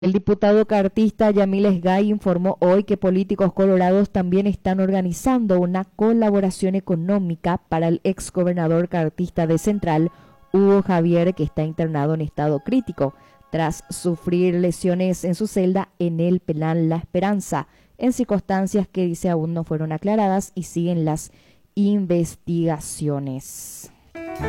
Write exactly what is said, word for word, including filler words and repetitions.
El diputado cartista Yamil Esgay informó hoy que políticos colorados también están organizando una colaboración económica para el exgobernador cartista de Central, Hugo Javier, que está internado en estado crítico, tras sufrir lesiones en su celda en el penal La Esperanza, en circunstancias que dice aún no fueron aclaradas y siguen las investigaciones.